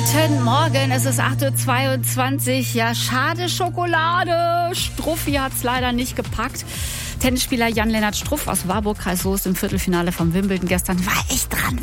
Guten Morgen, es ist 8.22 Uhr. Ja, schade Schokolade. Struffi hat es leider nicht gepackt. Tennisspieler Jan-Lennart Struff aus Warburg, Kreis Soest im Viertelfinale von Wimbledon gestern. War ich dran.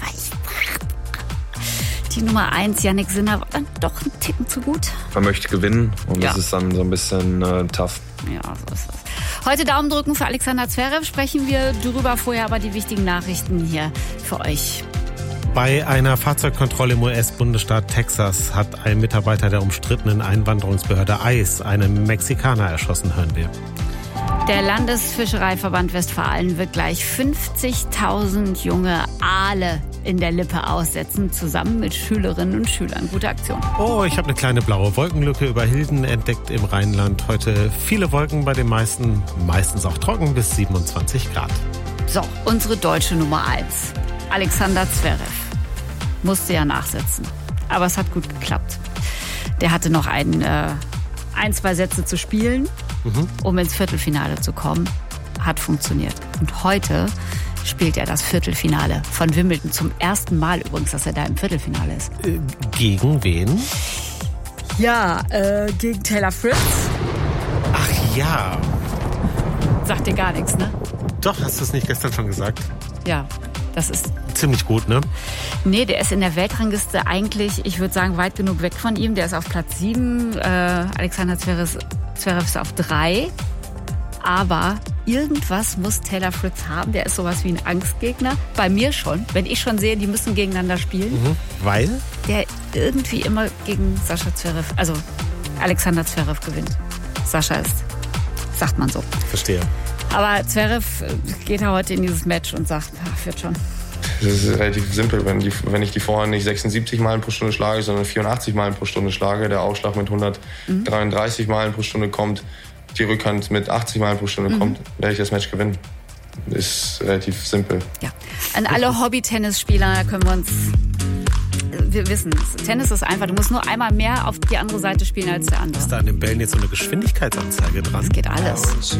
Die Nummer 1, Jannik Sinner, war dann doch ein Ticken zu gut. Man möchte gewinnen und das ist dann so ein bisschen tough. Ja, so ist das. Heute Daumen drücken für Alexander Zverev, sprechen wir drüber, vorher aber die wichtigen Nachrichten hier für euch. Bei einer Fahrzeugkontrolle im US-Bundesstaat Texas hat ein Mitarbeiter der umstrittenen Einwanderungsbehörde ICE einen Mexikaner erschossen, hören wir. Der Landesfischereiverband Westfalen wird gleich 50.000 junge Aale in der Lippe aussetzen, zusammen mit Schülerinnen und Schülern. Gute Aktion. Oh, ich habe eine kleine blaue Wolkenlücke über Hilden entdeckt im Rheinland. Heute viele Wolken bei den meisten, meistens auch trocken bis 27 Grad. So, unsere deutsche Nummer 1, Alexander Zverev. Musste ja nachsetzen, aber es hat gut geklappt. Der hatte noch zwei Sätze zu spielen, um ins Viertelfinale zu kommen. Hat funktioniert. Und heute spielt er das Viertelfinale von Wimbledon. Zum ersten Mal übrigens, dass er da im Viertelfinale ist. Gegen wen? Ja, gegen Taylor Fritz. Ach ja. Sagt dir gar nichts, ne? Doch, hast du es nicht gestern schon gesagt? Ja, das ist ziemlich gut, ne? Nee, der ist in der Weltrangliste eigentlich, ich würde sagen, weit genug weg von ihm. Der ist auf Platz 7, Alexander Zverev ist auf 3. Aber irgendwas muss Taylor Fritz haben. Der ist sowas wie ein Angstgegner. Bei mir schon. Wenn ich schon sehe, die müssen gegeneinander spielen. Weil? Der irgendwie immer gegen Alexander Zverev gewinnt. Sascha ist, sagt man so. Verstehe. Aber Zverev geht heute in dieses Match und sagt, wird schon. Das ist relativ simpel. Wenn ich die Vorhand nicht 76 Meilen pro Stunde schlage, sondern 84 Meilen pro Stunde schlage, der Aufschlag mit 133 Meilen pro Stunde kommt, die Rückhand mit 80 Meilen pro Stunde kommt, werde ich das Match gewinnen. Ist relativ simpel. Ja. An alle Hobby-Tennisspieler können wir wissen, Tennis ist einfach, du musst nur einmal mehr auf die andere Seite spielen als der andere. Ist da an den Bällen jetzt so eine Geschwindigkeitsanzeige dran? Das geht alles.